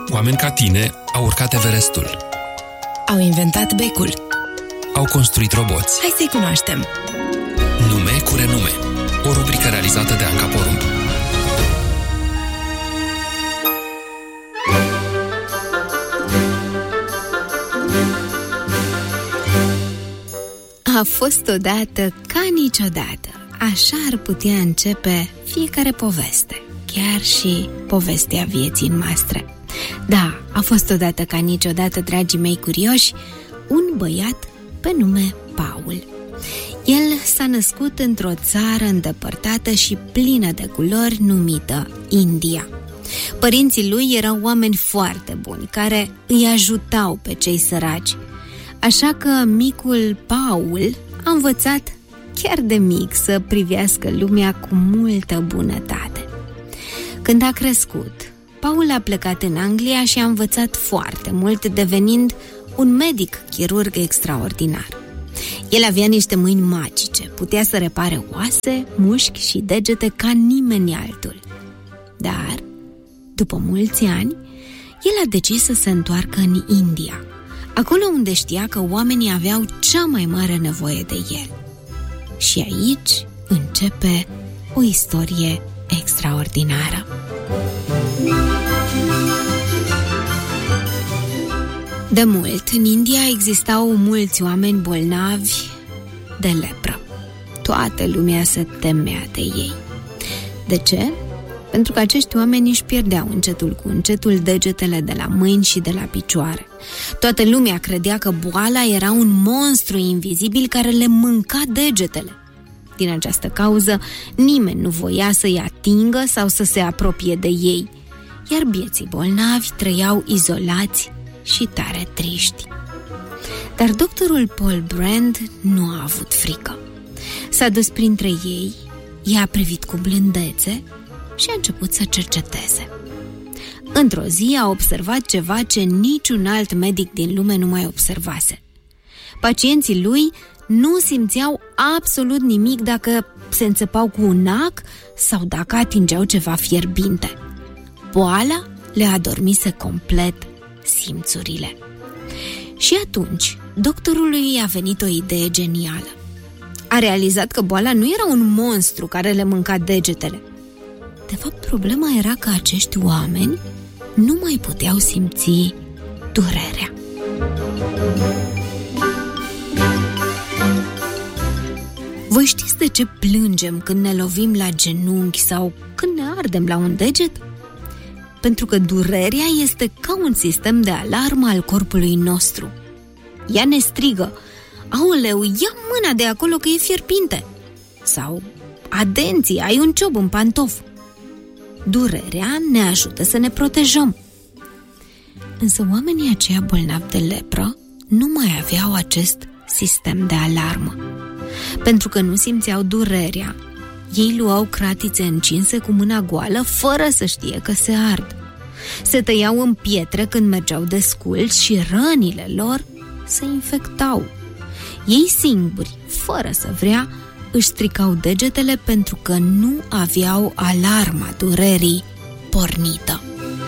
Oameni ca tine au urcat Everestul. Au inventat becul. Au construit roboți. Hai să-i cunoaștem. Nume cu renume. O rubrică realizată de Anca Porumb. A fost odată ca niciodată. Așa ar putea începe fiecare poveste, chiar și povestea vieții noastre. Da, a fost odată ca niciodată, dragii mei curioși, un băiat pe nume Paul. El s-a născut într-o țară îndepărtată și plină de culori numită India. Părinții lui erau oameni foarte buni, care îi ajutau pe cei săraci. Așa că micul Paul a învățat chiar de mic să privească lumea cu multă bunătate. Când a crescut, Paul a plecat în Anglia și a învățat foarte mult, devenind un medic chirurg extraordinar. El avea niște mâini magice, putea să repare oase, mușchi și degete ca nimeni altul. Dar, după mulți ani, el a decis să se întoarcă în India, acolo unde știa că oamenii aveau cea mai mare nevoie de el. Și aici începe o istorie extraordinară. De mult, în India existau mulți oameni bolnavi de lepră. Toată lumea se temea de ei. De ce? Pentru că acești oameni își pierdeau încetul cu încetul degetele de la mâini și de la picioare. Toată lumea credea că boala era un monstru invizibil care le mânca degetele. Din această cauză, nimeni nu voia să-i atingă sau să se apropie de ei, iar bieții bolnavi trăiau izolați și tare triști. Dar doctorul Paul Brand nu a avut frică. S-a dus printre ei, i-a privit cu blândețe și a început să cerceteze. Într-o zi a observat ceva ce niciun alt medic din lume nu mai observase. Pacienții lui nu simțeau absolut nimic dacă se înțepau cu un nac sau dacă atingeau ceva fierbinte. Boala le adormise complet simțurile. Și atunci, doctorului i-a venit o idee genială. A realizat că boala nu era un monstru care le mânca degetele. De fapt, problema era că acești oameni nu mai puteau simți durerea. Voi știți de ce plângem când ne lovim la genunchi sau când ne ardem la un deget? Pentru că durerea este ca un sistem de alarmă al corpului nostru. Ea ne strigă: aoleu, ia mâna de acolo că e fierbinte! Sau: atenție, ai un ciob în pantof! Durerea ne ajută să ne protejăm. Însă oamenii aceia bolnavi de lepră nu mai aveau acest sistem de alarmă. Pentru că nu simțeau durerea, ei luau cratițe încinse cu mâna goală fără să știe că se ard. Se tăiau în pietre când mergeau desculți și rănile lor se infectau. Ei singuri, fără să vrea, își stricau degetele pentru că nu aveau alarma durerii pornită.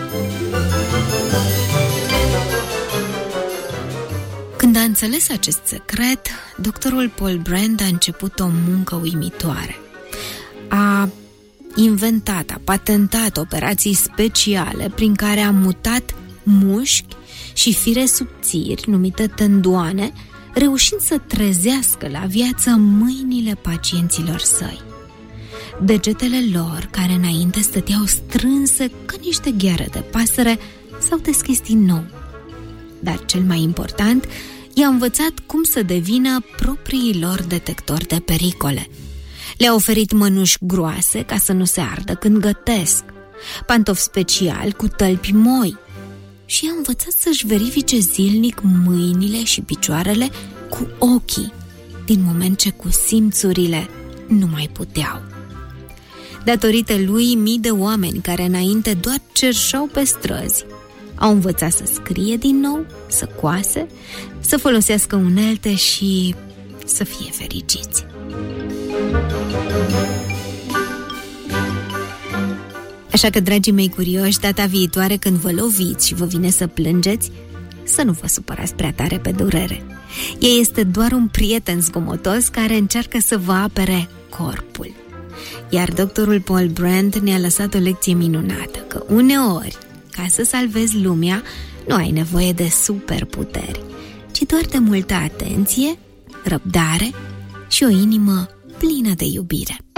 Când a înțeles acest secret, doctorul Paul Brand a început o muncă uimitoare. A inventat, a patentat operații speciale prin care a mutat mușchi și fire subțiri, numite tendoane, reușind să trezească la viață mâinile pacienților săi. Degetele lor, care înainte stăteau strânse ca niște gheare de pasăre, s-au deschis din nou. Dar cel mai important, i-a învățat cum să devină proprii lor detectori de pericole. Le-a oferit mănuși groase ca să nu se ardă când gătesc, pantofi speciali cu tălpi moi și i-a învățat să-și verifice zilnic mâinile și picioarele cu ochii, din moment ce cu simțurile nu mai puteau. Datorită lui, mii de oameni care înainte doar cerșeau pe străzi au învățat să scrie din nou, să coase, să folosească unelte și să fie fericiți. Așa că, dragii mei curioși, data viitoare când vă loviți și vă vine să plângeți, să nu vă supărați prea tare pe durere. Ea este doar un prieten zgomotos care încearcă să vă apere corpul. Iar doctorul Paul Brand ne-a lăsat o lecție minunată, că uneori, ca să salvezi lumea, nu ai nevoie de superputeri, ci doar de multă atenție, răbdare și o inimă plină de iubire.